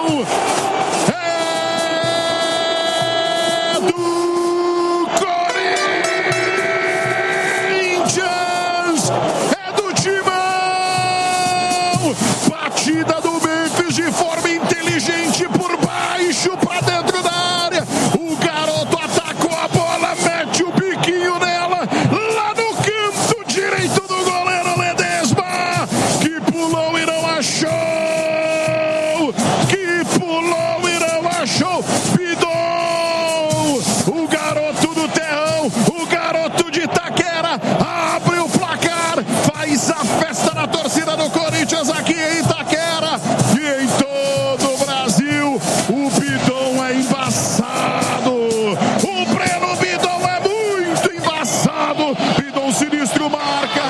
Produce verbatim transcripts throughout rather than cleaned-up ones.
Batida do Memphis de forma inteligente por baixo para dentro da área. O garoto atacou a bola, mete o biquinho nela, lá no canto direito do goleiro Ledesma, que pulou e não achou. Que pulou e não achou. Bidon, o garoto do terrão, o garoto de Itaquera, abre o placar, faz a festa na torcida do Corinthians aqui em Itaquera e em todo o Brasil. O Bidon é embaçado, o Breno Bidon é muito embaçado. Bidon sinistro marca.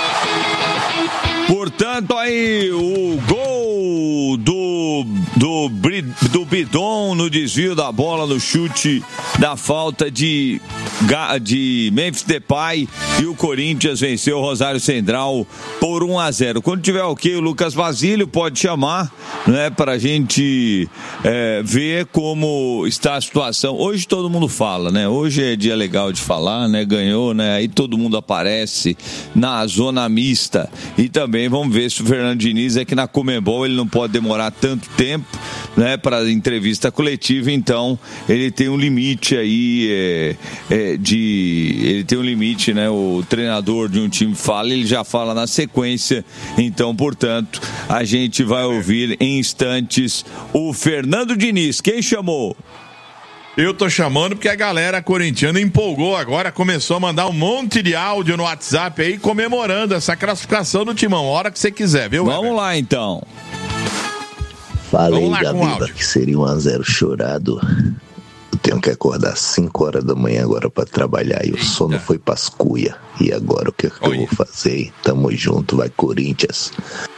Portanto, aí o gol do, do, do Bidon no desvio da bola, no chute da falta de, de Memphis Depay, e o Corinthians venceu o Rosário Central por um a zero. Quando tiver ok, o Lucas Basílio pode chamar, né, pra gente é, ver como está a situação. Hoje todo mundo fala, né? Hoje é dia legal de falar, né? Ganhou, né? Aí todo mundo aparece na zona mista. E também vamos ver se o Fernando Diniz é que na Conmebol ele não pode demorar tanto tempo, né, para entrevista coletiva, então ele tem um limite aí é, é, de ele tem um limite, né? O treinador de um time fala, ele já fala na sequência, então, portanto, a gente vai ouvir em instantes o Fernando Diniz. Quem chamou? Eu tô chamando porque a galera corintiana empolgou agora, começou a mandar um monte de áudio no WhatsApp aí comemorando essa classificação do Timão. A hora que você quiser, viu? Vamos Weber? Lá, então. Fala aí, Gabiba, que seria um a zero chorado. Eu tenho que acordar às cinco horas da manhã agora pra trabalhar e o sono foi pras cuia. E agora o que, é que eu vou fazer? Tamo junto, vai Corinthians.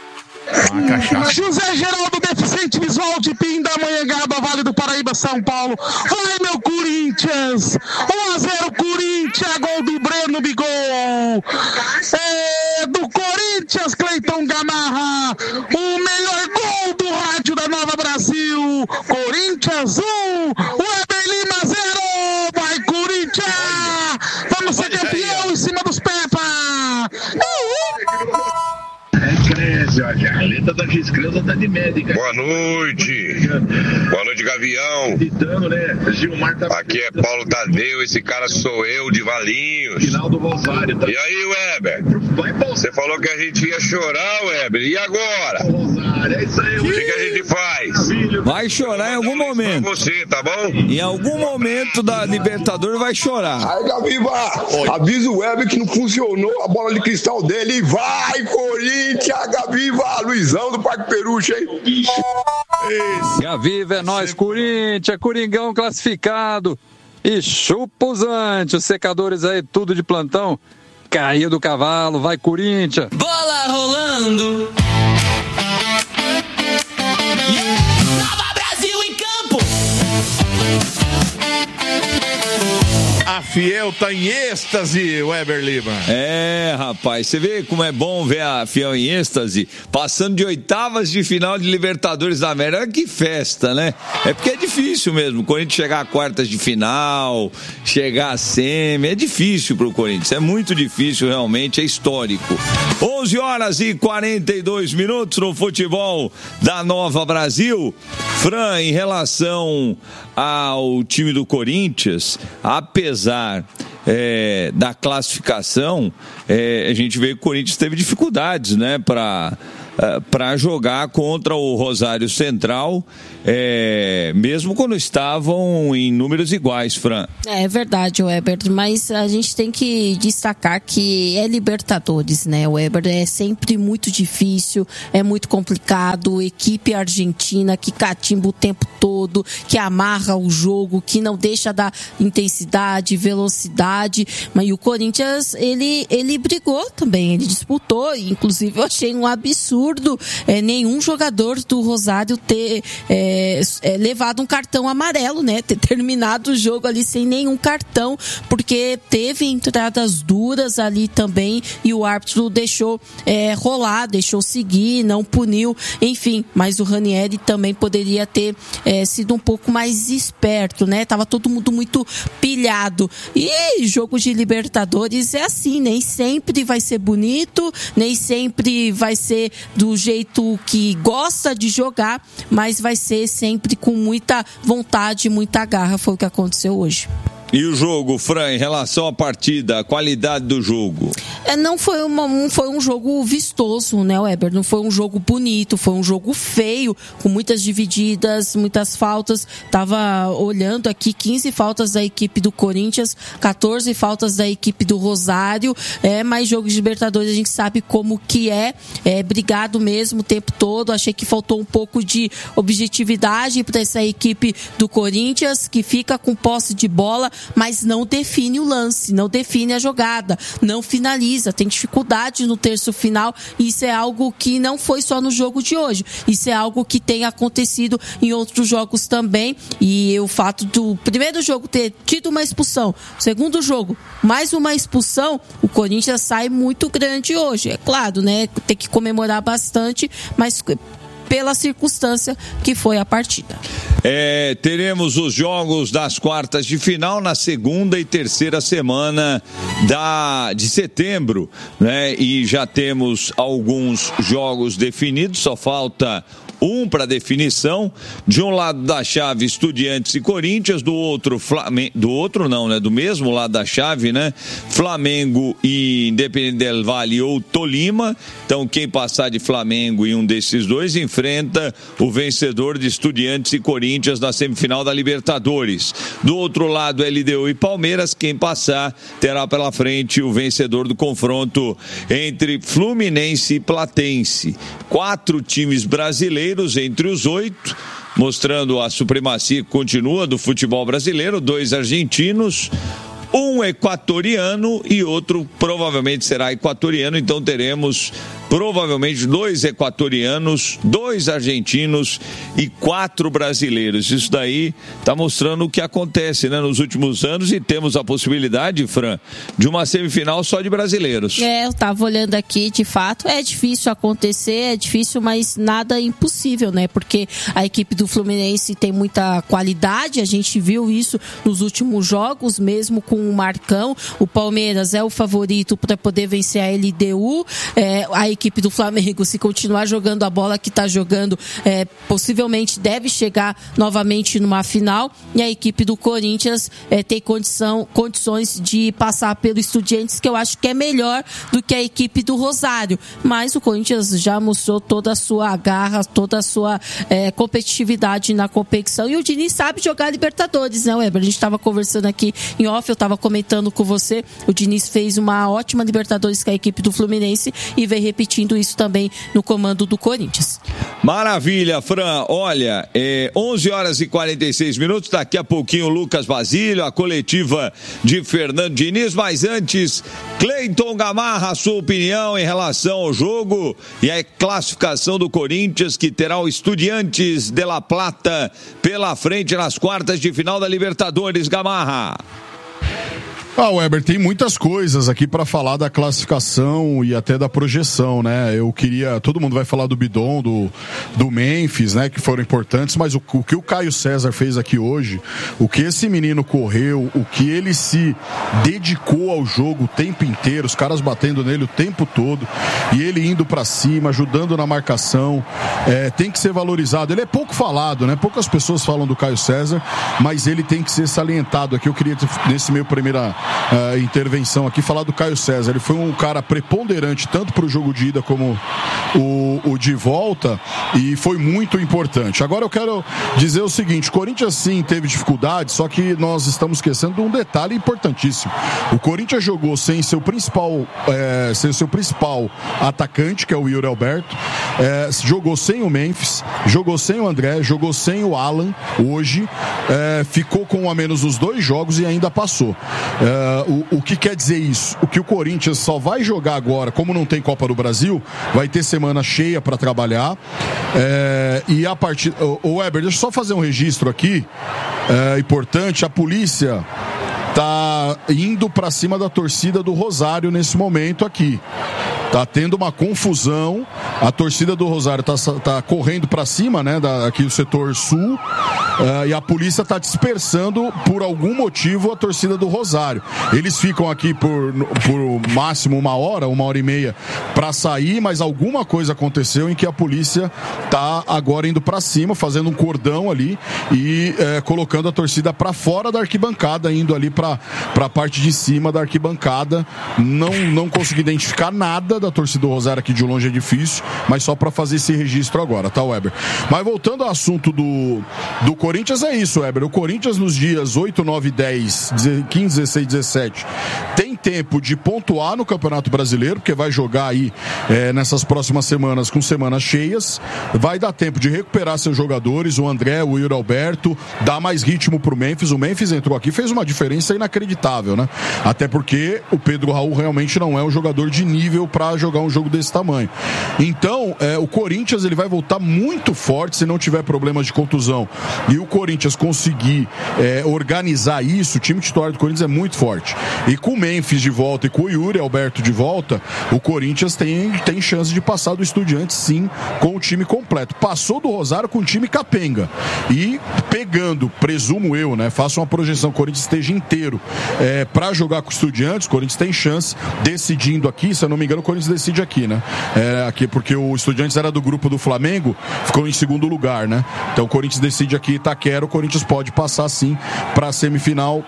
José Geraldo, deficiente visual de Pindamonhangaba, Vale do Paraíba, São Paulo. Vai, meu Corinthians! um a zero Corinthians, gol do Breno Bigol. É do Corinthians, Cleiton Gamarra. O melhor gol do rádio da Nova Brasil. Corinthians um, Weber Lima zero. Vai, Corinthians! Vamos ser campeão em cima dos Pepa! A galeta da Giscreusa tá de médica. Boa noite. Boa noite, Gavião. Aqui é Paulo Tadeu, esse cara sou eu, de Valinhos. E aí, Weber? Você falou que a gente ia chorar, Weber. E agora? O que, que a gente faz? Vai chorar em algum momento. Você, tá bom? Em algum momento da Libertadores vai chorar. Aí, Gabiba, avisa o Weber que não funcionou a bola de cristal dele. E vai, Corinthians, Gabiba, Luizão do Parque Peruche, hein? Gaviva é nós, Corinthians, Coringão classificado. E chupa os antes, os secadores aí, tudo de plantão. Caiu do cavalo, vai Corinthians. Bola rolando. Nova Brasil em campo. A Fiel tá em êxtase, Weber Lima. É, rapaz, você vê como é bom ver a Fiel em êxtase, passando de oitavas de final de Libertadores da América. Que festa, né? É porque é difícil mesmo, o Corinthians chegar a quartas de final, chegar a semi, é difícil pro Corinthians, é muito difícil realmente, é histórico. onze horas e quarenta e dois minutos no futebol da Nova Brasil. Fran, em relação ao time do Corinthians, apesar é, da classificação, é, a gente vê que o Corinthians teve dificuldades, né, para para jogar contra o Rosário Central, é, mesmo quando estavam em números iguais, Fran. É verdade, Weber, mas a gente tem que destacar que é Libertadores, né, Weber? É sempre muito difícil, é muito complicado, equipe argentina que catimba o tempo todo, que amarra o jogo, que não deixa dar intensidade, velocidade, mas o Corinthians, ele, ele brigou também, ele disputou, inclusive eu achei um absurdo absurdo é, nenhum jogador do Rosário ter é, é, levado um cartão amarelo, né? Ter terminado o jogo ali sem nenhum cartão, porque teve entradas duras ali também e o árbitro deixou é, rolar, deixou seguir, não puniu, enfim, mas o Ranieri também poderia ter é, sido um pouco mais esperto, né? Tava todo mundo muito pilhado. E jogo de Libertadores é assim, nem sempre vai ser bonito, nem sempre vai ser do jeito que gosta de jogar, mas vai ser sempre com muita vontade, muita garra. Foi o que aconteceu hoje. E o jogo, Fran, em relação à partida, a qualidade do jogo? É, não foi, uma, um, foi um jogo vistoso, né, Weber? Não foi um jogo bonito, foi um jogo feio, com muitas divididas, muitas faltas. Tava olhando aqui, quinze faltas da equipe do Corinthians, catorze faltas da equipe do Rosário. É, mas jogo de Libertadores a gente sabe como que é, é brigado mesmo o tempo todo. Achei que faltou um pouco de objetividade para essa equipe do Corinthians, que fica com posse de bola, mas não define o lance, não define a jogada, não finaliza, tem dificuldade no terço final. Isso é algo que não foi só no jogo de hoje, isso é algo que tem acontecido em outros jogos também. E o fato do primeiro jogo ter tido uma expulsão, segundo jogo mais uma expulsão, o Corinthians sai muito grande hoje, é claro, né? Tem que comemorar bastante, mas pela circunstância que foi a partida. É, teremos os jogos das quartas de final na segunda e terceira semana da, de setembro, né? E já temos alguns jogos definidos, só falta um para definição. De um lado da chave, Estudiantes e Corinthians, do outro Flamengo, do outro não, né? Do mesmo lado da chave, né? Flamengo e Independente del Valle ou Tolima. Então, quem passar de Flamengo em um desses dois enfrenta o vencedor de Estudiantes e Corinthians na semifinal da Libertadores. Do outro lado, L D U e Palmeiras. Quem passar terá pela frente o vencedor do confronto entre Fluminense e Platense. Quatro times brasileiros entre os oito, mostrando a supremacia que continua do futebol brasileiro. Dois argentinos, um equatoriano e outro provavelmente será equatoriano. Então teremos provavelmente dois equatorianos, dois argentinos e quatro brasileiros. Isso daí está mostrando o que acontece, né, nos últimos anos, e temos a possibilidade, Fran, de uma semifinal só de brasileiros. É, eu estava olhando aqui, de fato, é difícil acontecer, é difícil, mas nada é impossível, né? Porque a equipe do Fluminense tem muita qualidade, a gente viu isso nos últimos jogos, mesmo com o Marcão. O Palmeiras é o favorito para poder vencer a L D U. É, a equipe do Flamengo, se continuar jogando a bola que está jogando, é, possivelmente deve chegar novamente numa final. E a equipe do Corinthians é, tem condição, condições de passar pelo Estudiantes, que eu acho que é melhor do que a equipe do Rosário. Mas o Corinthians já mostrou toda a sua garra, toda a sua é, competitividade na competição. E o Diniz sabe jogar Libertadores, né, Weber? A gente estava conversando aqui em off, eu estava comentando com você. O Diniz fez uma ótima Libertadores com a equipe do Fluminense e vem repetindo isso também no comando do Corinthians. Maravilha, Fran. Olha, é onze horas e quarenta e seis minutos. Daqui a pouquinho o Lucas Basílio, a coletiva de Fernando Diniz. Mas antes, Cleiton Gamarra, a sua opinião em relação ao jogo e a classificação do Corinthians, que terá o Estudiantes de La Plata pela frente nas quartas de final da Libertadores. Gamarra. Ah, Weber, tem muitas coisas aqui para falar da classificação e até da projeção, né? Eu queria, todo mundo vai falar do Bidon, do, do Memphis, né? Que foram importantes, mas o, o que o Caio César fez aqui hoje, o que esse menino correu, o que ele se dedicou ao jogo o tempo inteiro, os caras batendo nele o tempo todo, e ele indo para cima, ajudando na marcação, é, tem que ser valorizado. Ele é pouco falado, né? Poucas pessoas falam do Caio César, mas ele tem que ser salientado aqui. Eu queria, nesse meu primeira Uh, intervenção aqui, falar do Caio César. Ele foi um cara preponderante tanto para o jogo de ida como o, o de volta, e foi muito importante. Agora eu quero dizer o seguinte: o Corinthians sim teve dificuldade, só que nós estamos esquecendo de um detalhe importantíssimo. O Corinthians jogou sem seu principal é, sem seu principal atacante, que é o Yuri Alberto, é, jogou sem o Memphis, jogou sem o André, jogou sem o Alan hoje, é, ficou com um a menos os dois jogos e ainda passou. É, Uh, o, o que quer dizer isso? O que o Corinthians só vai jogar agora, como não tem Copa do Brasil, vai ter semana cheia para trabalhar. É, e a partir. Ô, Weber, deixa eu só fazer um registro aqui. É, importante, a polícia tá indo para cima da torcida do Rosário nesse momento aqui. Tá tendo uma confusão. A torcida do Rosário tá, tá correndo para cima, né? Da, aqui do setor sul. Uh, e a polícia tá dispersando, por algum motivo, a torcida do Rosário. Eles ficam aqui por, por máximo uma hora, uma hora e meia para sair, mas alguma coisa aconteceu em que a polícia tá agora indo para cima, fazendo um cordão ali e eh, colocando a torcida para fora da arquibancada, indo ali para a parte de cima da arquibancada. Não, não consegui identificar nada da torcida do Rosário aqui de longe, é difícil, mas só para fazer esse registro agora, tá, Weber? Mas voltando ao assunto do, do Corinthians, é isso, Weber. O Corinthians nos dias oito, nove, dez, quinze, dezesseis, dezessete tem tempo de pontuar no Campeonato Brasileiro, porque vai jogar aí é, nessas próximas semanas com semanas cheias. Vai dar tempo de recuperar seus jogadores, o André, o Yuri Alberto, dar mais ritmo pro Memphis. O Memphis entrou aqui, fez uma diferença inacreditável, né? Até porque o Pedro Raul realmente não é um jogador de nível para jogar um jogo desse tamanho. Então, é, o Corinthians ele vai voltar muito forte se não tiver problemas de contusão. E o Corinthians conseguir é, organizar isso, o time titular do Corinthians é muito forte. E com o Memphis de volta e com o Yuri Alberto de volta, o Corinthians tem, tem chance de passar do Estudiantes, sim, com o time completo. Passou do Rosário com o time capenga. E pegando, presumo eu, né? Faço uma projeção, o Corinthians esteja inteiro é, para jogar com o Estudiantes. O Corinthians tem chance, decidindo aqui, se eu não me engano, o Corinthians decide aqui, né? É, aqui, porque o Estudiantes era do grupo do Flamengo, ficou em segundo lugar, né? Então o Corinthians decide aqui Itaquera, o Corinthians pode passar sim para a semifinal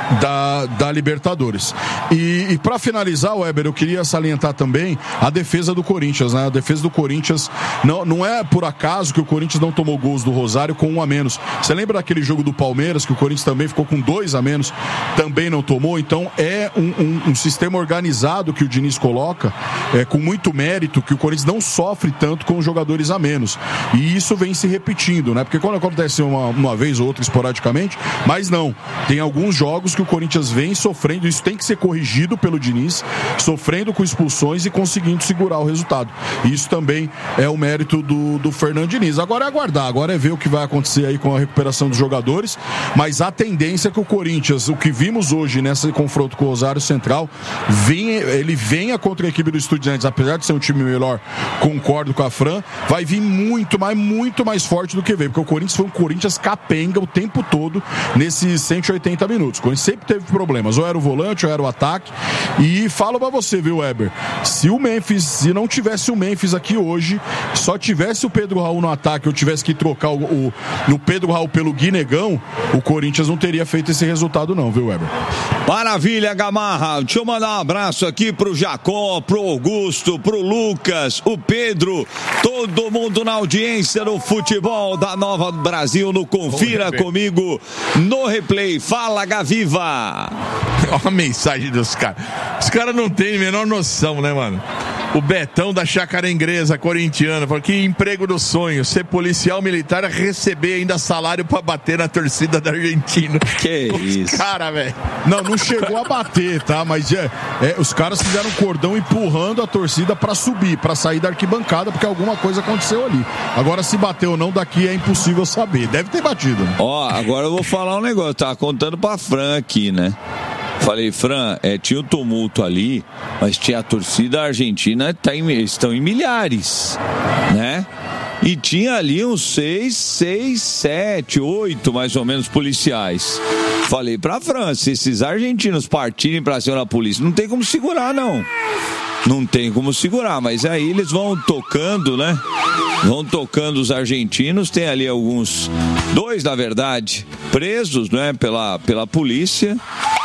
da, da Libertadores. E, e para finalizar, Weber, eu queria salientar também a defesa do Corinthians, né? A defesa do Corinthians, não, não é por acaso que o Corinthians não tomou gols do Rosário com um a menos. Você lembra daquele jogo do Palmeiras, que o Corinthians também ficou com dois a menos, também não tomou? Então é um, um, um sistema organizado que o Diniz coloca, é, com muito mérito, que o Corinthians não sofre tanto com jogadores a menos. E isso vem se repetindo, né? Porque quando acontece uma, uma vez ou outra esporadicamente, mas não. Tem alguns jogos que o Corinthians vem sofrendo, isso tem que ser corrigido pelo Diniz, sofrendo com expulsões e conseguindo segurar o resultado. Isso também é o mérito do, do Fernando Diniz. Agora é aguardar, agora é ver o que vai acontecer aí com a recuperação dos jogadores, mas a tendência é que o Corinthians, o que vimos hoje nesse confronto com o Rosário Central, vem, ele venha contra a equipe do Estudiantes, apesar de ser um time melhor, concordo com a Fran, vai vir muito, mas muito mais forte do que veio, porque o Corinthians foi um Corinthians capenga o tempo todo nesses cento e oitenta minutos. O Corinthians sempre teve problemas, ou era o volante, ou era o ataque. E falo pra você, viu, Weber? Se o Memphis, se não tivesse o Memphis aqui hoje, só tivesse o Pedro Raul no ataque, ou tivesse que trocar o, o, o Pedro Raul pelo Guinegão, o Corinthians não teria feito esse resultado não, viu, Weber? Maravilha, Gamarra. Deixa eu mandar um abraço aqui pro Jacó, pro Augusto, pro Lucas, o Pedro, todo mundo na audiência do futebol da Nova Brasil, no Confira Comigo no Replay. Fala, Gaviva! Olha a mensagem dos caras. Os caras não têm a menor noção, né, mano? O Betão da Chácara Inglesa, corintiano, falou que emprego do sonho, ser policial militar, receber ainda salário pra bater na torcida da Argentina. Que isso? Cara, velho. Não, não chegou a bater, tá? Mas é, é, os caras fizeram um cordão empurrando a torcida pra subir, pra sair da arquibancada, porque alguma coisa aconteceu ali. Agora, se bateu ou não, daqui é impossível saber. Deve ter batido, né? Ó, agora eu vou falar um negócio. Tava contando pra Fran aqui, né? Falei, Fran, é, tinha um tumulto ali, mas tinha a torcida argentina, tá em, estão em milhares, né? E tinha ali uns seis, seis, sete, oito, mais ou menos, policiais. Falei pra Fran, se esses argentinos partirem pra cima da polícia, não tem como segurar, não. Não tem como segurar, mas aí eles vão tocando, né? Vão tocando os argentinos, tem ali alguns, dois na verdade, presos, né, pela, pela polícia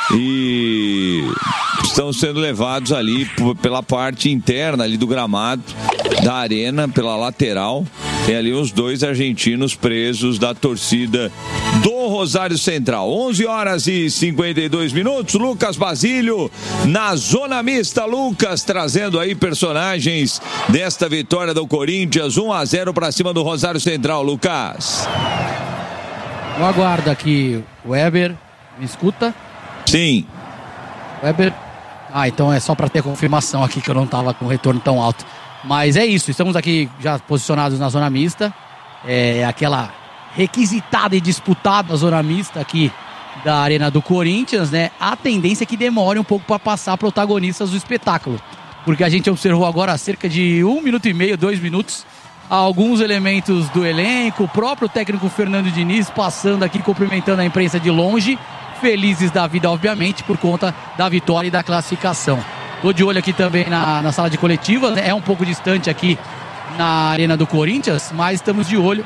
e estão sendo levados ali pela parte interna ali do gramado da arena, pela lateral. Tem ali os dois argentinos presos da torcida do Rosário Central. onze horas e cinquenta e dois minutos. Lucas Basílio na zona mista. Lucas trazendo aí personagens desta vitória do Corinthians. um a zero para cima do Rosário Central. Lucas. Eu aguardo aqui, Weber. Me escuta? Sim. Weber. Ah, então é só para ter confirmação aqui que eu não estava com retorno tão alto. Mas é isso, estamos aqui já posicionados na zona mista. É aquela requisitada e disputada zona mista aqui da Arena do Corinthians, né? A tendência é que demore um pouco para passar protagonistas do espetáculo. Porque a gente observou agora há cerca de um minuto e meio, dois minutos, alguns elementos do elenco, o próprio técnico Fernando Diniz passando aqui, cumprimentando a imprensa de longe, felizes da vida, obviamente, por conta da vitória e da classificação. Estou de olho aqui também na, na sala de coletivas, né? É um pouco distante aqui na Arena do Corinthians, mas estamos de olho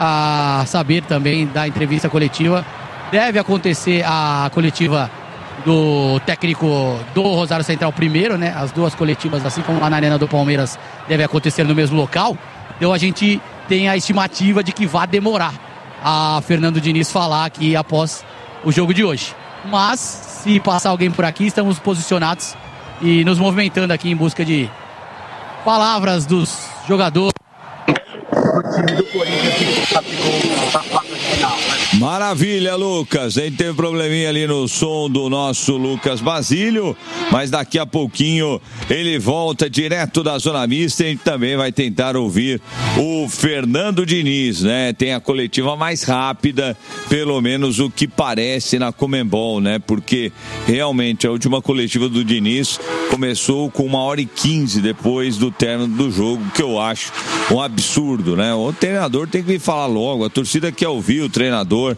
a saber também da entrevista coletiva. Deve acontecer a coletiva do técnico do Rosário Central primeiro, né? As duas coletivas, assim como lá na Arena do Palmeiras, devem acontecer no mesmo local. Então a gente tem a estimativa de que vai demorar a Fernando Diniz falar aqui após o jogo de hoje. Mas, se passar alguém por aqui, estamos posicionados e nos movimentando aqui em busca de palavras dos jogadores. O time do Corinthians que classificou para a fase final, né? Maravilha, Lucas. A gente teve probleminha ali no som do nosso Lucas Basílio, mas daqui a pouquinho ele volta direto da zona mista e a gente também vai tentar ouvir o Fernando Diniz, né? Tem a coletiva mais rápida, pelo menos o que parece na Conmebol, né? Porque realmente a última coletiva do Diniz começou com uma hora e quinze depois do término do jogo, que eu acho um absurdo, né? O treinador tem que vir falar logo, a torcida quer ouvir o treinador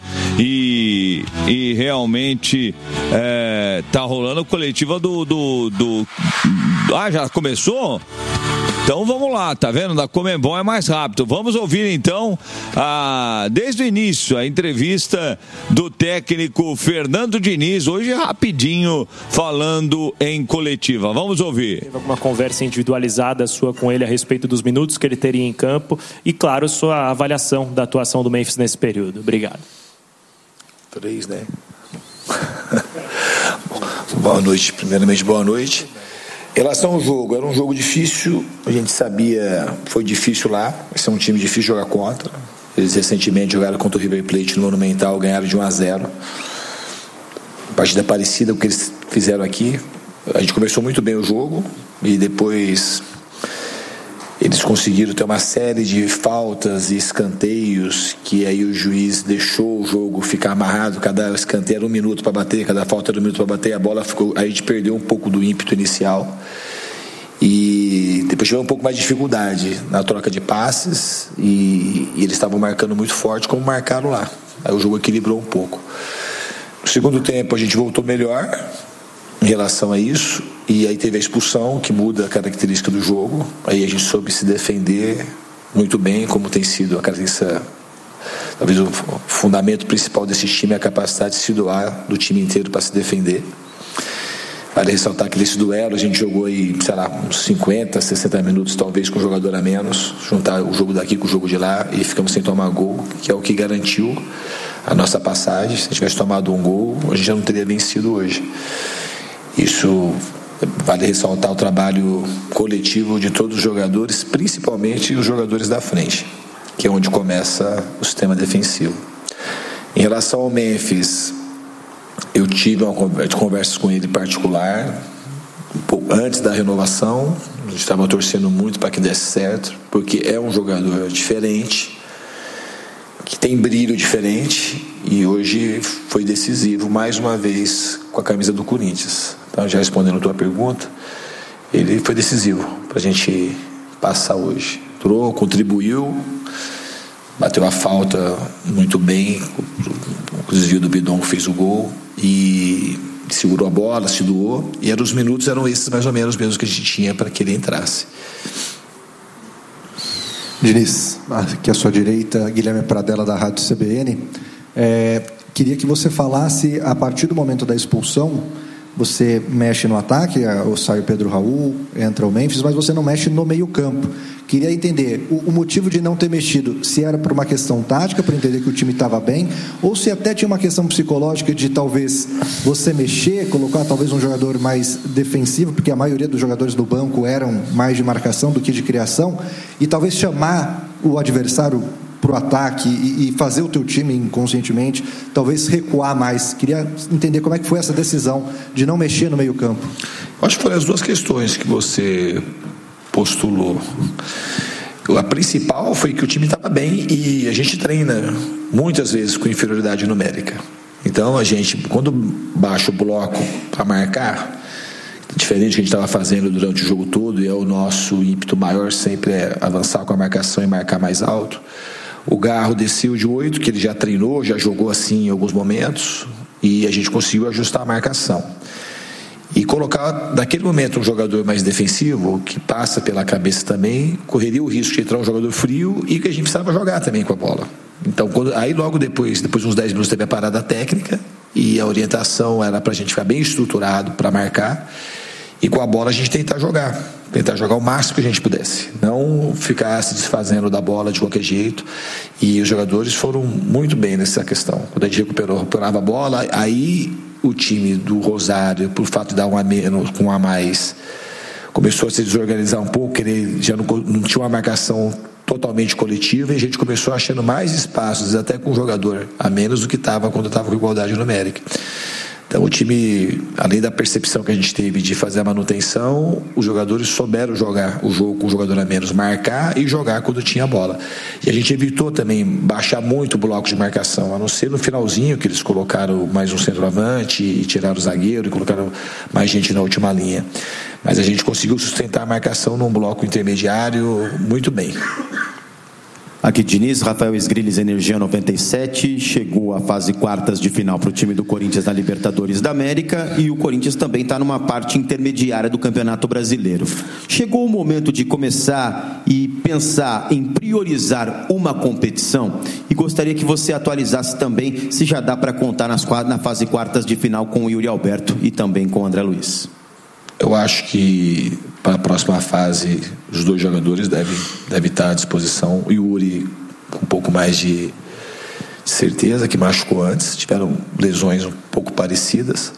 e, e realmente é, tá rolando a coletiva do, do, do... Ah, já começou? Então vamos lá, tá vendo? Da Conmebol é mais rápido. Vamos ouvir então, a, desde o início, a entrevista do técnico Fernando Diniz, hoje rapidinho, falando em coletiva. Vamos ouvir. Teve alguma conversa individualizada sua com ele a respeito dos minutos que ele teria em campo e, claro, sua avaliação da atuação do Memphis nesse período. Obrigado. Três, né? Boa noite. Primeiramente, boa noite. Em relação ao jogo, era um jogo difícil, a gente sabia, foi difícil lá, esse é um time difícil de jogar contra. Eles recentemente jogaram contra o River Plate no Monumental, ganharam de um a zero. Partida parecida com o que eles fizeram aqui. A gente começou muito bem o jogo e depois eles conseguiram ter uma série de faltas e escanteios que aí o juiz deixou o jogo ficar amarrado. Cada escanteio era um minuto para bater, cada falta era um minuto para bater. A bola ficou, a gente perdeu um pouco do ímpeto inicial e depois tivemos um pouco mais de dificuldade na troca de passes e, e eles estavam marcando muito forte como marcaram lá. Aí o jogo equilibrou um pouco. No segundo tempo a gente voltou melhor em relação a isso, e aí teve a expulsão que muda a característica do jogo. Aí a gente soube se defender muito bem, como tem sido a característica, talvez o fundamento principal desse time é a capacidade de se doar do time inteiro para se defender. Vale ressaltar que nesse duelo a gente jogou aí, sei lá, uns cinquenta, sessenta minutos talvez com o jogador a menos, juntar o jogo daqui com o jogo de lá e ficamos sem tomar gol, que é o que garantiu a nossa passagem. Se a gente tivesse tomado um gol, a gente já não teria vencido hoje. Isso vale ressaltar o trabalho coletivo de todos os jogadores, principalmente os jogadores da frente, que é onde começa o sistema defensivo. Em relação ao Memphis, eu tive uma conversa com ele particular, um pouco antes da renovação. A gente estava torcendo muito para que desse certo, porque é um jogador diferente, que tem brilho diferente, e hoje foi decisivo mais uma vez com a camisa do Corinthians. Então, já respondendo a tua pergunta, ele foi decisivo para a gente passar hoje. Entrou, contribuiu, bateu a falta muito bem, o desvio do Bidon fez o gol e segurou a bola, se doou, e eram os minutos eram esses mais ou menos mesmo que a gente tinha para que ele entrasse. Diniz, aqui à sua direita, Guilherme Pradella da Rádio C B N. É, queria que você falasse, a partir do momento da expulsão, você mexe no ataque, sai o Pedro Raul, entra o Memphis, mas você não mexe no meio campo. Queria entender o, o motivo de não ter mexido, se era por uma questão tática, para entender que o time estava bem, ou se até tinha uma questão psicológica de talvez você mexer, colocar talvez um jogador mais defensivo, porque a maioria dos jogadores do banco eram mais de marcação do que de criação, e talvez chamar o adversário para o ataque e, e fazer o teu time inconscientemente, talvez recuar mais. Queria entender como é que foi essa decisão de não mexer no meio campo. Acho que foram as duas questões que você postulou. A principal foi que o time estava bem e a gente treina muitas vezes com inferioridade numérica. Então a gente, quando baixa o bloco para marcar, diferente do que a gente estava fazendo durante o jogo todo, e é o nosso ímpeto maior sempre é avançar com a marcação e marcar mais alto. O Garro desceu de oito, que ele já treinou, já jogou assim em alguns momentos, e a gente conseguiu ajustar a marcação. E colocar, naquele momento, um jogador mais defensivo, que passa pela cabeça também, correria o risco de entrar um jogador frio e que a gente precisava jogar também com a bola. Então, quando, aí logo depois, depois de uns dez minutos, teve a parada técnica e a orientação era para a gente ficar bem estruturado para marcar e com a bola a gente tentar jogar, tentar jogar o máximo que a gente pudesse, não ficar se desfazendo da bola de qualquer jeito. E os jogadores foram muito bem nessa questão. Quando a gente recuperou, recuperava a bola, aí o time do Rosário, por fato de dar um a menos, com um a mais, começou a se desorganizar um pouco, ele já não, não tinha uma marcação totalmente coletiva, e a gente começou achando mais espaços, até com um jogador a menos do que estava quando estava com igualdade numérica. Então o time, além da percepção que a gente teve de fazer a manutenção, os jogadores souberam jogar o jogo com o jogador a menos, marcar e jogar quando tinha a bola. E a gente evitou também baixar muito o bloco de marcação, a não ser no finalzinho, que eles colocaram mais um centroavante e tiraram o zagueiro e colocaram mais gente na última linha. Mas a gente conseguiu sustentar a marcação num bloco intermediário muito bem. Aqui Diniz, Rafael Esgrilles, Energia noventa e sete, chegou à fase quartas de final para o time do Corinthians na Libertadores da América, e o Corinthians também está numa parte intermediária do Campeonato Brasileiro. Chegou o momento de começar e pensar em priorizar uma competição, e gostaria que você atualizasse também se já dá para contar nas, na fase quartas de final com o Yuri Alberto e também com o André Luiz. Eu acho que para a próxima fase os dois jogadores devem, devem estar à disposição. O Yuri com um pouco mais de certeza, que machucou antes, tiveram lesões um pouco parecidas.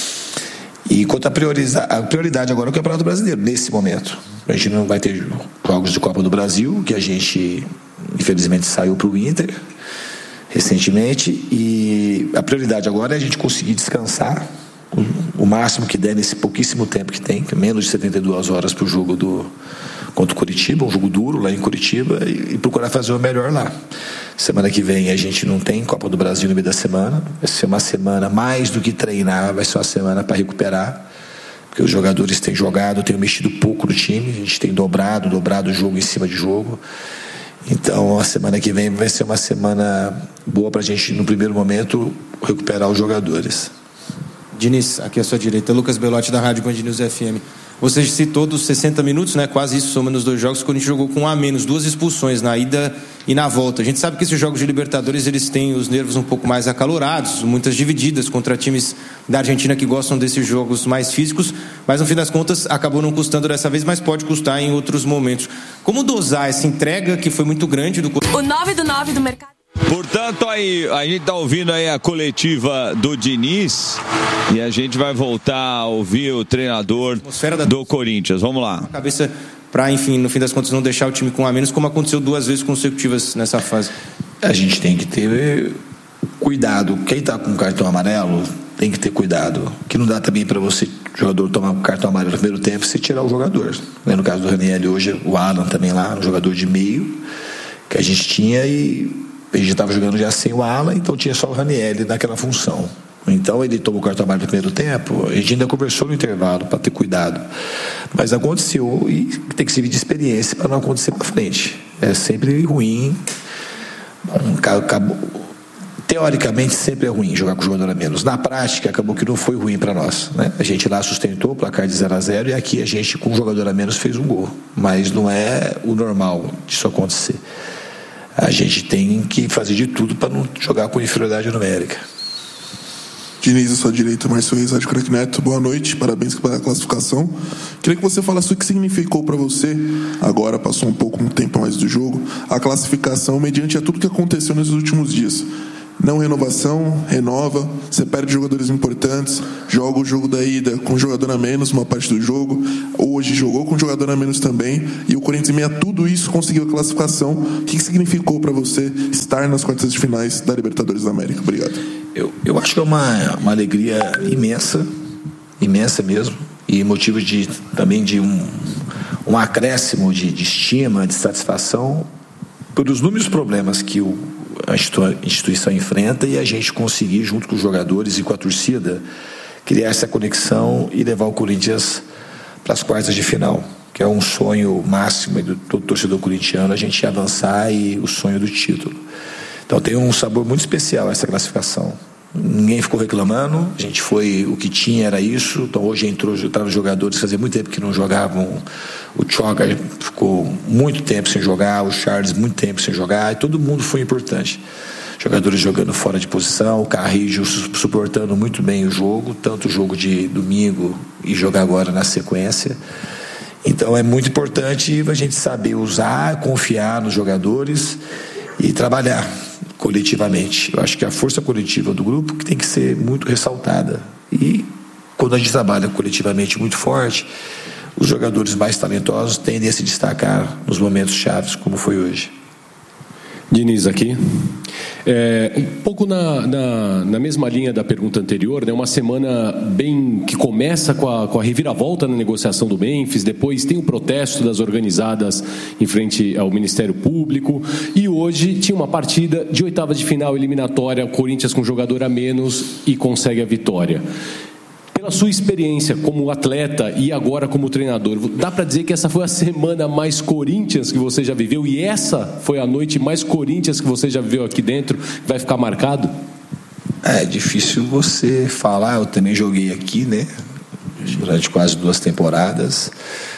E quanto a, priorizar, a prioridade agora é o Campeonato Brasileiro, nesse momento. A gente não vai ter jogos de Copa do Brasil, que a gente infelizmente saiu para o Inter recentemente, e a prioridade agora é a gente conseguir descansar o máximo que der nesse pouquíssimo tempo que tem, menos de setenta e duas horas para o jogo do, contra o Curitiba, um jogo duro lá em Curitiba, e, e procurar fazer o melhor lá. Semana que vem a gente não tem Copa do Brasil no meio da semana, vai ser uma semana mais do que treinar, vai ser uma semana para recuperar, porque os jogadores têm jogado, têm mexido pouco no time, a gente tem dobrado, dobrado o jogo em cima de jogo. Então a semana que vem vai ser uma semana boa para a gente, no primeiro momento, recuperar os jogadores. Diniz, aqui à sua direita, Lucas Belotti da Rádio Band News F M. Você citou dos sessenta minutos, né? Quase isso soma nos dois jogos, quando a gente jogou com um a menos, duas expulsões na ida e na volta. A gente sabe que esses jogos de Libertadores, eles têm os nervos um pouco mais acalorados, muitas divididas contra times da Argentina que gostam desses jogos mais físicos, mas no fim das contas acabou não custando dessa vez, mas pode custar em outros momentos. Como dosar essa entrega que foi muito grande do... O nove do nove do mercado. Portanto, aí, a gente está ouvindo aí a coletiva do Diniz e a gente vai voltar a ouvir o treinador do Corinthians. Vamos lá. Cabeça para, enfim, no fim das contas, não deixar o time com um a menos, como aconteceu duas vezes consecutivas nessa fase. A gente tem que ter cuidado. Quem está com cartão amarelo tem que ter cuidado. Que não dá também para você, jogador, tomar um cartão amarelo no primeiro tempo e você tirar o jogador. No caso do Ranieri hoje, o Alan também lá, um jogador de meio que a gente tinha, e a gente estava jogando já sem o Alan, então tinha só o Ranieri naquela função. Então ele tomou o cartão amarelo no primeiro tempo, a gente ainda conversou no intervalo para ter cuidado, mas aconteceu e tem que servir de experiência para não acontecer para frente. É sempre ruim. Bom, acabou, teoricamente sempre é ruim jogar com o jogador a menos. Na prática acabou que não foi ruim para nós, né? A gente lá sustentou o placar de zero a zero e aqui a gente com o jogador a menos fez um gol, mas não é o normal disso acontecer. A gente tem que fazer de tudo para não jogar com inferioridade numérica. Diniz, à sua direita, Márcio Reis, Rádio Crack Neto. Boa noite, parabéns pela classificação. Queria que você falasse o que significou para você, agora passou um pouco um tempo mais do jogo, a classificação mediante a tudo que aconteceu nesses últimos dias. Não renovação, renova, você perde jogadores importantes, joga o jogo da ida com jogador a menos, uma parte do jogo, hoje jogou com jogador a menos também, e o Corinthians, em meio a tudo isso, conseguiu a classificação. O que significou para você estar nas quartas de finais da Libertadores da América? Obrigado. Eu, eu acho que é uma, uma alegria imensa, imensa mesmo, e motivo de, também de um, um acréscimo de, de estima, de satisfação, pelos inúmeros problemas que o a instituição enfrenta, e a gente conseguir, junto com os jogadores e com a torcida, criar essa conexão e levar o Corinthians para as quartas de final, que é um sonho máximo do todo torcedor corintiano, a gente avançar, e o sonho do título. Então tem um sabor muito especial essa classificação. Ninguém ficou reclamando, a gente foi, o que tinha era isso. Então hoje entrou, entraram jogadores, fazia muito tempo que não jogavam. O Choga ficou muito tempo sem jogar, o Charles muito tempo sem jogar, e todo mundo foi importante. Jogadores jogando fora de posição, o Carrijo suportando muito bem o jogo, tanto o jogo de domingo e jogar agora na sequência. Então é muito importante a gente saber usar, confiar nos jogadores e trabalhar coletivamente. Eu acho que a força coletiva do grupo que tem que ser muito ressaltada, e quando a gente trabalha coletivamente muito forte, os jogadores mais talentosos tendem a se destacar nos momentos chaves, como foi hoje. Diniz aqui. É, um pouco na, na, na mesma linha da pergunta anterior, né? Uma semana bem que começa com a, com a reviravolta na negociação do Memphis, depois tem o protesto das organizadas em frente ao Ministério Público, e hoje tinha uma partida de oitava de final eliminatória, o Corinthians com jogador a menos e consegue a vitória. Pela sua experiência como atleta e agora como treinador, dá para dizer que essa foi a semana mais Corinthians que você já viveu, e essa foi a noite mais Corinthians que você já viveu aqui dentro, vai ficar marcado? É difícil você falar, eu também joguei aqui, né, durante quase duas temporadas,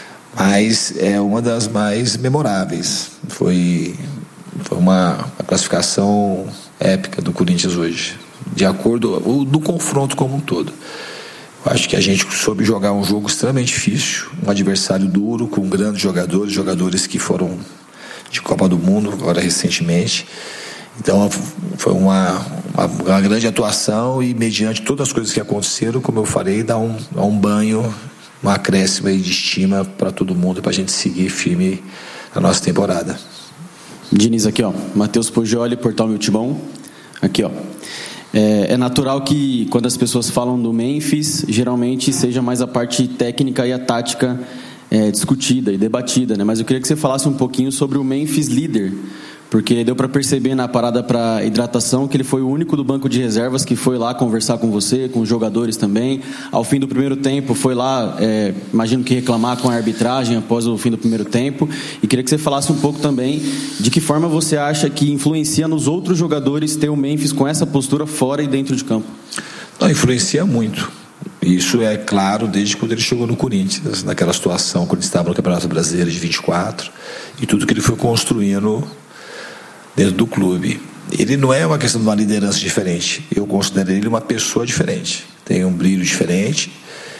mas é uma das mais memoráveis. Foi, foi uma, uma classificação épica do Corinthians hoje, de acordo com do confronto como um todo. Eu acho que a gente soube jogar um jogo extremamente difícil, um adversário duro, com grandes jogadores, jogadores que foram de Copa do Mundo agora recentemente. Então foi uma, uma, uma grande atuação, e mediante todas as coisas que aconteceram, como eu falei, dá um, dá um banho, um acréscimo aí de estima para todo mundo, para a gente seguir firme a nossa temporada. Diniz aqui, ó, Matheus Poggioli, Portal Meu Timão, aqui, ó. É, é natural que quando as pessoas falam do Memphis, geralmente seja mais a parte técnica e a tática é, discutida e debatida, né? Mas eu queria que você falasse um pouquinho sobre o Memphis líder, porque deu para perceber na parada para hidratação que ele foi o único do banco de reservas que foi lá conversar com você, com os jogadores também. Ao fim do primeiro tempo foi lá, é, imagino que reclamar com a arbitragem após o fim do primeiro tempo, e queria que você falasse um pouco também de que forma você acha que influencia nos outros jogadores ter o Memphis com essa postura fora e dentro de campo. Não, influencia muito. Isso é claro desde quando ele chegou no Corinthians, naquela situação quando ele estava no Campeonato Brasileiro de vinte e quatro, e tudo que ele foi construindo dentro do clube. Ele não é uma questão de uma liderança diferente, eu considero ele uma pessoa diferente, tem um brilho diferente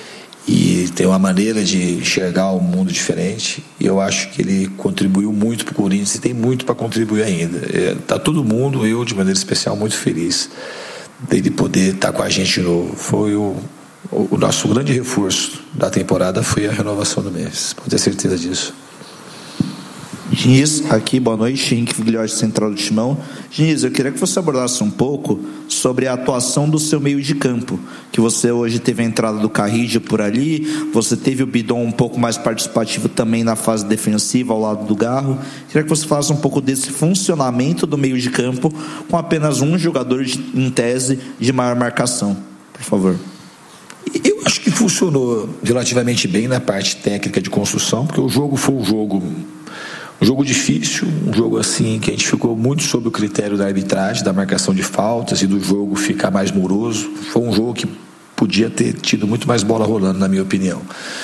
e tem uma maneira de enxergar o mundo diferente, e eu acho que ele contribuiu muito para o Corinthians e tem muito para contribuir ainda. Está todo mundo, eu de maneira especial, muito feliz dele poder estar com a gente de novo. Foi o, o nosso grande reforço da temporada, foi a renovação do Memphis, pode ter certeza disso. Diniz, aqui, boa noite, Henrique Figliotti, Central do Timão. Diniz, eu queria que você abordasse um pouco sobre a atuação do seu meio de campo, que você hoje teve a entrada do Carrijo por ali, você teve o Bidon um pouco mais participativo também na fase defensiva ao lado do Garro. Queria que você falasse um pouco desse funcionamento do meio de campo com apenas um jogador de, em tese de maior marcação, por favor. Eu acho que funcionou relativamente bem na parte técnica de construção, porque o jogo foi um jogo Um jogo difícil, um jogo assim que a gente ficou muito sob o critério da arbitragem, da marcação de faltas e do jogo ficar mais moroso. Foi um jogo que podia ter tido muito mais bola rolando, na minha opinião.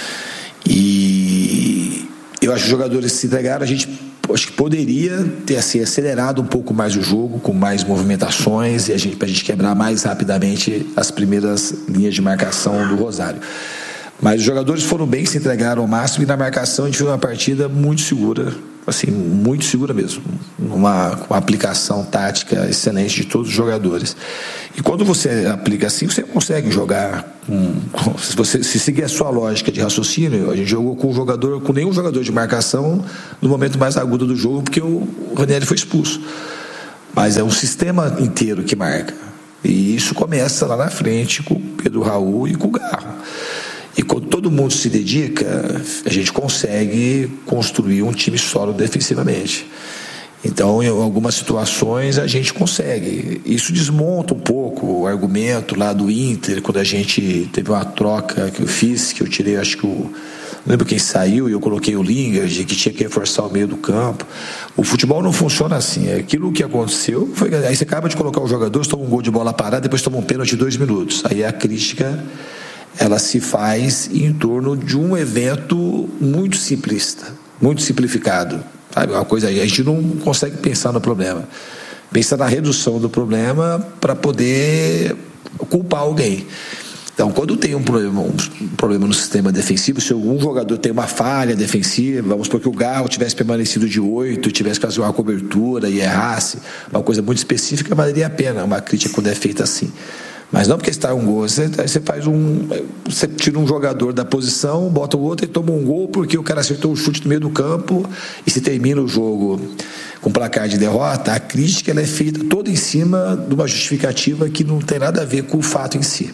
E eu acho que os jogadores se entregaram, a gente acho que poderia ter assim, acelerado um pouco mais o jogo, com mais movimentações, e a gente, para a gente quebrar mais rapidamente as primeiras linhas de marcação do Rosário. Mas os jogadores foram bem, se entregaram ao máximo, e na marcação a gente fez uma partida muito segura, assim, muito segura mesmo, uma, uma aplicação tática excelente de todos os jogadores. E quando você aplica assim, você consegue jogar com, com, se você se seguir a sua lógica de raciocínio. A gente jogou com um jogador, com nenhum jogador de marcação no momento mais agudo do jogo, porque o Ranieri foi expulso. Mas é um sistema inteiro que marca, e isso começa lá na frente com o Pedro Raul e com o Garro. E quando todo mundo se dedica, a gente consegue construir um time sólido defensivamente. Então, em algumas situações, a gente consegue. Isso desmonta um pouco o argumento lá do Inter, quando a gente teve uma troca que eu fiz, que eu tirei, acho que o... Não lembro quem saiu, e eu coloquei o Lingard, que tinha que reforçar o meio do campo. O futebol não funciona assim. Aquilo que aconteceu foi... Aí você acaba de colocar os jogadores, toma um gol de bola parada, depois toma um pênalti de dois minutos. Aí a crítica... ela se faz em torno de um evento muito simplista, muito simplificado, sabe? Uma coisa, a gente não consegue pensar no problema, pensa na redução do problema para poder culpar alguém. Então, quando tem um problema, um problema no sistema defensivo, se algum jogador tem uma falha defensiva, vamos supor que o Garro tivesse permanecido de oito, tivesse que fazer uma cobertura e errasse, uma coisa muito específica, valeria a pena uma crítica quando é feita assim. Mas não porque está um gol, você, você faz um. Você tira um jogador da posição, bota o outro e toma um gol porque o cara acertou o chute no meio do campo, e se termina o jogo com placar de derrota. A crítica ela é feita toda em cima de uma justificativa que não tem nada a ver com o fato em si.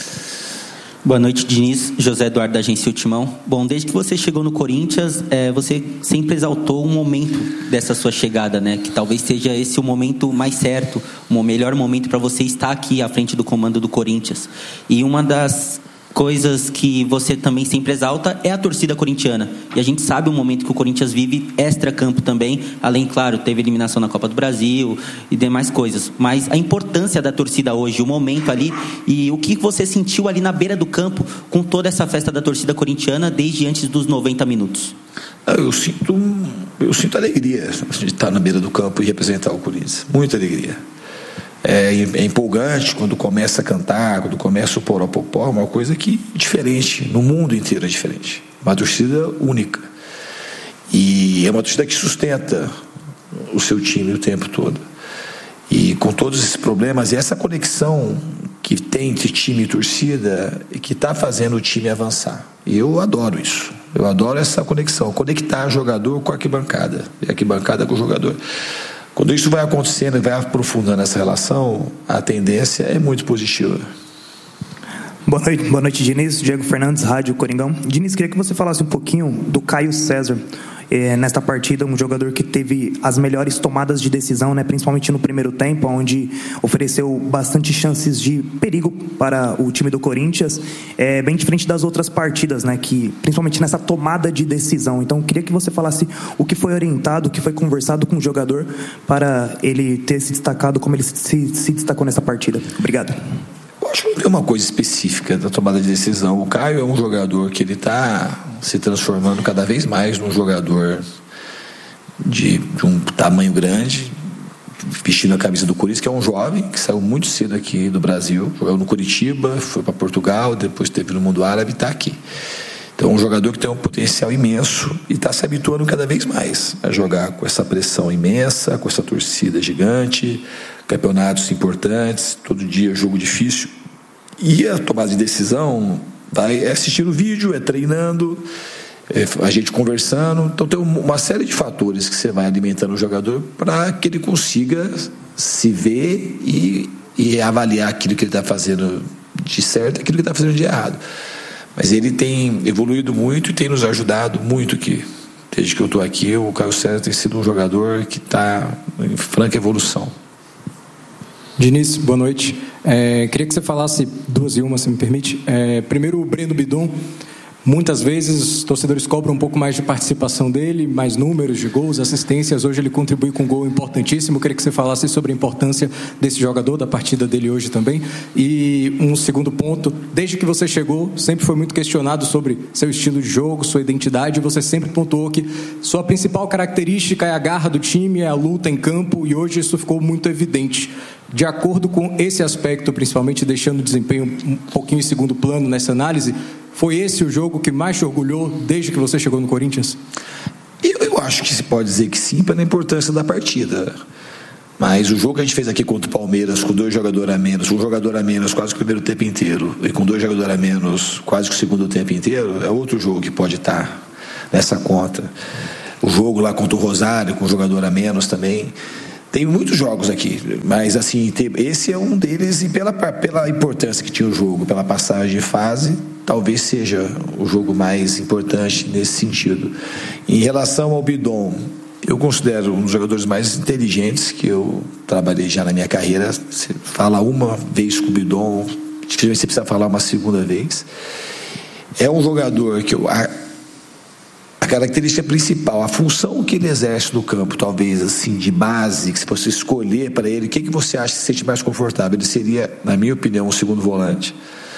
Boa noite, Diniz. José Eduardo, da agência Ultimão. Bom, desde que você chegou no Corinthians, é, você sempre exaltou um momento dessa sua chegada, né? Que talvez seja esse o momento mais certo, o melhor momento para você estar aqui à frente do comando do Corinthians. E uma das coisas que você também sempre exalta é a torcida corintiana. E a gente sabe o momento que o Corinthians vive extra-campo também, além, claro, teve eliminação na Copa do Brasil e demais coisas. Mas a importância da torcida hoje, o momento ali, e o que você sentiu ali na beira do campo com toda essa festa da torcida corintiana desde antes dos noventa minutos? Eu sinto, eu sinto alegria de estar na beira do campo e representar o Corinthians. Muita alegria. É, é empolgante quando começa a cantar, quando começa o poró-popó, uma coisa que é diferente, no mundo inteiro é diferente. Uma torcida única. E é uma torcida que sustenta o seu time o tempo todo. E com todos esses problemas, e essa conexão que tem entre time e torcida, e que está fazendo o time avançar. E eu adoro isso. Eu adoro essa conexão, conectar jogador com a arquibancada, e a arquibancada com o jogador. Quando isso vai acontecendo e vai aprofundando essa relação, a tendência é muito positiva. Boa noite, boa noite, Diniz. Diego Fernandes, Rádio Coringão. Diniz, queria que você falasse um pouquinho do Caio César. É, nesta partida, um jogador que teve as melhores tomadas de decisão, né, principalmente no primeiro tempo, onde ofereceu bastante chances de perigo para o time do Corinthians, é, bem diferente das outras partidas, né, que, principalmente nessa tomada de decisão. Então, queria que você falasse o que foi orientado, o que foi conversado com o jogador para ele ter se destacado como ele se, se destacou nessa partida. Obrigado. Eu acho que não tem uma coisa específica da tomada de decisão. O Caio é um jogador que ele está se transformando cada vez mais num jogador de, de um tamanho grande, vestindo a camisa do Corinthians, que é um jovem que saiu muito cedo aqui do Brasil, jogou no Curitiba, foi para Portugal, depois esteve no mundo árabe e está aqui. Então é um jogador que tem um potencial imenso e está se habituando cada vez mais a jogar com essa pressão imensa, com essa torcida gigante, campeonatos importantes, todo dia jogo difícil. E a tomada de decisão vai é assistindo o vídeo, é treinando, é a gente conversando. Então tem uma série de fatores que você vai alimentando o jogador para que ele consiga se ver e, e avaliar aquilo que ele está fazendo de certo e aquilo que ele está fazendo de errado. Mas ele tem evoluído muito e tem nos ajudado muito aqui. Desde que eu estou aqui, o Caio César tem sido um jogador que está em franca evolução. Diniz, boa noite. É, queria que você falasse duas e uma, se me permite. É, primeiro, o Breno Bidon. Muitas vezes os torcedores cobram um pouco mais de participação dele, mais números de gols, assistências. Hoje ele contribui com um gol importantíssimo. Eu queria que você falasse sobre a importância desse jogador, da partida dele hoje também. E um segundo ponto, desde que você chegou, sempre foi muito questionado sobre seu estilo de jogo, sua identidade. Você sempre pontuou que sua principal característica é a garra do time, é a luta em campo, e hoje isso ficou muito evidente. De acordo com esse aspecto, principalmente deixando o desempenho um pouquinho em segundo plano nessa análise, Foi esse o jogo que mais te orgulhou desde que você chegou no Corinthians? Eu, eu acho que se pode dizer que sim, pela importância da partida. Mas o jogo que a gente fez aqui contra o Palmeiras, com dois jogadores a menos, um jogador a menos quase que o primeiro tempo inteiro, e com dois jogadores a menos quase que o segundo tempo inteiro, é outro jogo que pode estar nessa conta. O jogo lá contra o Rosário, com um jogador a menos também. Tem muitos jogos aqui, mas assim, esse é um deles, e pela, pela importância que tinha o jogo, pela passagem de fase, talvez seja o jogo mais importante nesse sentido. Em relação ao Bidon, eu considero um dos jogadores mais inteligentes que eu trabalhei já na minha carreira. Você fala uma vez com o Bidon, dificilmente você precisa falar uma segunda vez. É um jogador que eu... A, a característica principal, a função que ele exerce no campo, talvez assim, de base, que se você escolher para ele, o que, que você acha que se sente mais confortável? Ele seria, na minha opinião, um segundo volante.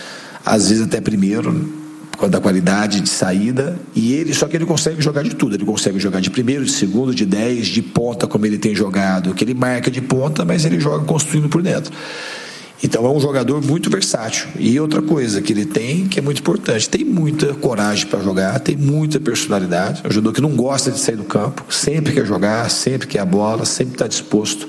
Às vezes até primeiro, por causa da qualidade de saída, e ele, só que ele consegue jogar de tudo. Ele consegue jogar de primeiro, de segundo, de dez, de ponta, como ele tem jogado, que ele marca de ponta, mas ele joga construindo por dentro. Então é um jogador muito versátil. E outra coisa que ele tem, que é muito importante, tem muita coragem para jogar, tem muita personalidade. É um jogador que não gosta de sair do campo, sempre quer jogar, sempre quer a bola, sempre está disposto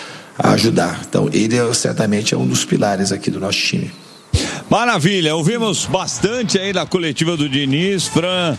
a ajudar. Então ele é, certamente é um dos pilares aqui do nosso time. Maravilha, ouvimos bastante aí da coletiva do Diniz, Fran,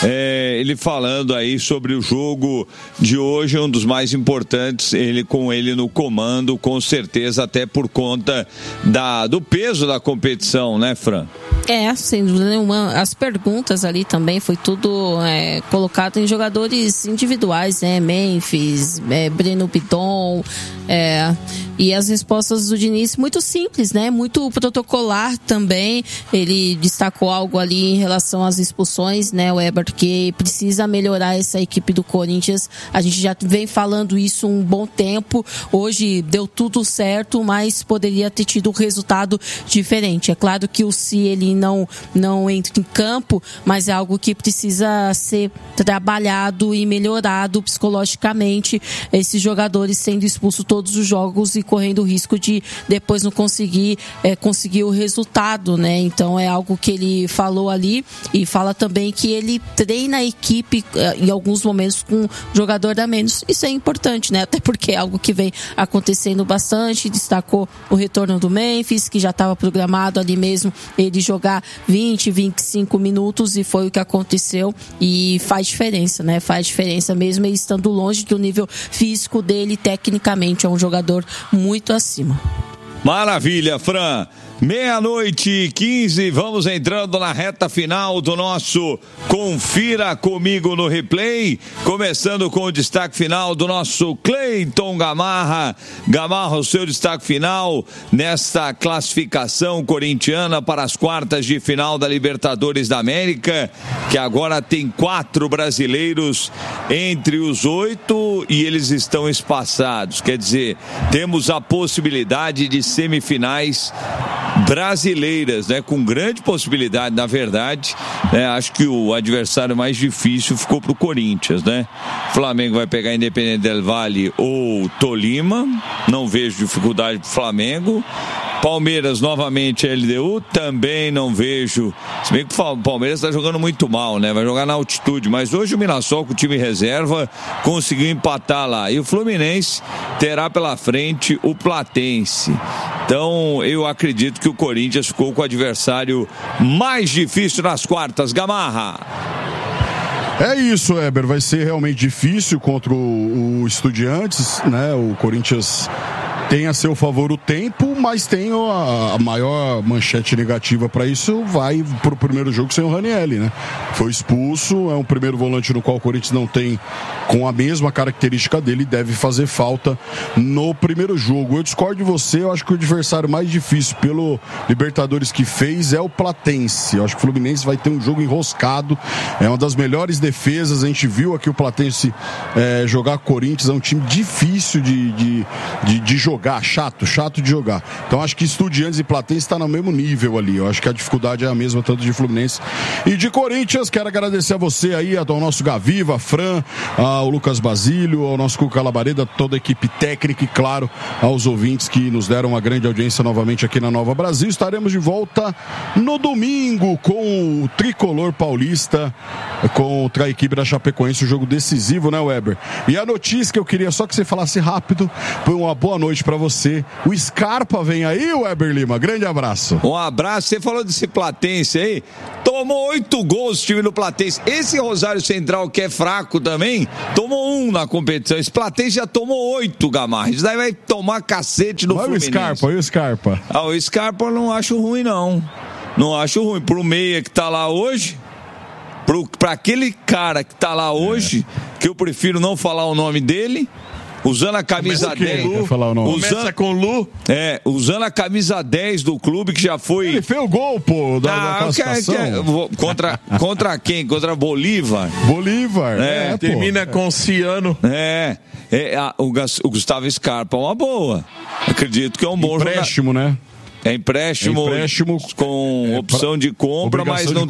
é, ele falando aí sobre o jogo de hoje, um dos mais importantes, ele com ele no comando, com certeza, até por conta da, do peso da competição, né, Fran? É, sem dúvida nenhuma. As perguntas ali também foi tudo é, colocado em jogadores individuais, né? Memphis, é, Breno Bidon, é, e as respostas do Diniz muito simples, né? Muito protocolar também. Ele destacou algo ali em relação às expulsões, né, Weber, que precisa melhorar essa equipe do Corinthians. A gente já vem falando isso um bom tempo. Hoje deu tudo certo, mas poderia ter tido um resultado diferente. É claro que o Se ele não, não entra em campo, mas é algo que precisa ser trabalhado e melhorado psicologicamente. Esses jogadores sendo expulsos todos os jogos e correndo o risco de depois não conseguir, é, conseguir o resultado, né? Então é algo que ele falou ali, e fala também que ele treina a equipe em alguns momentos com um jogador a menos. Isso é importante, né? Até porque é algo que vem acontecendo bastante. Destacou o retorno do Memphis, que já estava programado ali mesmo ele jogar vinte, vinte e cinco minutos, e foi o que aconteceu, e faz diferença, né? Faz diferença mesmo ele estando longe do nível físico dele. Tecnicamente é um jogador muito acima. Maravilha, Fran. Meia-noite e quinze, vamos entrando na reta final do nosso Confira Comigo no Replay, começando com o destaque final do nosso Cleiton Gamarra. Gamarra, o seu destaque final nesta classificação corintiana para as quartas de final da Libertadores da América, que agora tem quatro brasileiros entre os oito e eles estão espaçados, quer dizer, temos a possibilidade de semifinais brasileiras, né, com grande possibilidade, na verdade, né, acho que o adversário mais difícil ficou pro Corinthians, né? Flamengo vai pegar Independente del Valle ou Tolima, não vejo dificuldade pro Flamengo. Palmeiras novamente L D U, também não vejo, se bem que o Palmeiras está jogando muito mal, né? Vai jogar na altitude, mas hoje o Mirassol com o time reserva conseguiu empatar lá, e o Fluminense terá pela frente o Platense. Então eu acredito que o Corinthians ficou com o adversário mais difícil nas quartas. Gamarra. É isso, Weber, vai ser realmente difícil contra o, o Estudiantes, né? O Corinthians tem a seu favor o tempo, mas tem a, a maior manchete negativa para isso, vai pro primeiro jogo sem o Ranieri, né? Foi expulso, é um primeiro volante no qual o Corinthians não tem com a mesma característica dele, deve fazer falta no primeiro jogo. Eu discordo de você, eu acho que o adversário mais difícil pelo Libertadores que fez é o Platense. Eu acho que o Fluminense vai ter um jogo enroscado, é uma das melhores defesas, a gente viu aqui o Platense é, jogar com o Corinthians, é um time difícil de, de, de, de jogar, chato, chato de jogar. Então acho que Estudiantes e Platense está no mesmo nível ali. Eu acho que a dificuldade é a mesma, tanto de Fluminense e de Corinthians. Quero agradecer a você aí, ao nosso Gaviva, Fran, ao Lucas Basílio, ao nosso Cuca Labareda, toda a equipe técnica e, claro, aos ouvintes que nos deram uma grande audiência novamente aqui na Nova Brasil. Estaremos de volta no domingo com o Tricolor Paulista contra a equipe da Chapecoense, um jogo decisivo, né, Weber? E a notícia que eu queria só que você falasse rápido, foi uma boa noite pra você. O Scarpa vem aí, Weber Lima, grande abraço. Um abraço, você falou desse Platense aí, tomou oito gols o time do Platense. Esse Rosário Central que é fraco também, tomou um na competição. Esse Platense já tomou oito, Gamarra. Isso daí vai tomar cacete do Vai Fluminense. o Scarpa, e o Scarpa? Ah, o Scarpa eu não acho ruim, não. Não acho ruim. Pro meia que tá lá hoje, pro, pra aquele cara que tá lá hoje, é. que eu prefiro não falar o nome dele, usando a camisa dez. Lu, falar o nome. Usando, Começa com Lu. É, usando a camisa dez do clube, que já foi. Ele fez o gol, pô, da, ah, da classificação. Que, que, contra, contra quem? Contra Bolívar. Bolívar. É, é termina pô. com Ciano. É. é a, o, o Gustavo Scarpa é uma boa. Acredito que é um bom empréstimo, jogador. né? É empréstimo, é empréstimo com é, opção de compra, mas não de